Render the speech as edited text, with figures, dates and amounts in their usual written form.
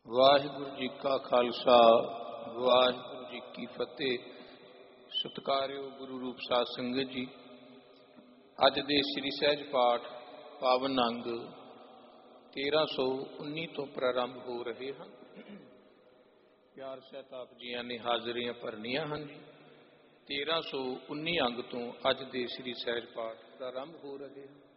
ਵਾਹਿਗੁਰੂ ਜੀ ਕਾ ਖਾਲਸਾ ਵਾਹਿਗੁਰੂ ਜੀ ਕੀ ਫਤਿਹ। ਸਤਿਕਾਰਯੋਗ ਗੁਰੂ ਰੂਪ ਸਾਧ ਸੰਗਤ ਜੀ, ਅੱਜ ਦੇ ਸ੍ਰੀ ਸਹਿਜ ਪਾਠ ਪਾਵਨ ਅੰਗ 1319 ਤੋਂ ਪ੍ਰਾਰੰਭ ਹੋ ਰਹੇ ਹਨ। ਪਿਆਰ ਸਹਿਤ ਆਪ ਜੀਆਂ ਨੇ ਹਾਜ਼ਰੀਆਂ ਭਰਨੀਆਂ ਹਨ ਜੀ। 1319 ਅੰਗ ਤੋਂ ਅੱਜ ਦੇ ਸ੍ਰੀ ਸਹਿਜ ਪਾਠ ਪ੍ਰਾਰੰਭ ਹੋ ਰਹੇ ਹਨ।